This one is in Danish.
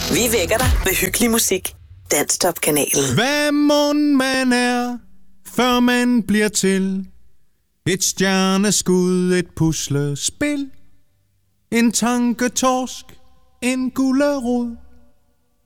Vi vækker dig med hyggelig musik. Danstop-kanalen. Hvad mon man er, før man bliver til? Et stjerneskud, et puslespil, en tanketorsk, en gulerod.